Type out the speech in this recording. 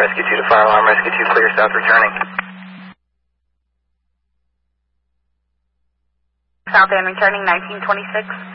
Rescue 2 to fire alarm, Rescue 2 clear south returning. South end returning 1926.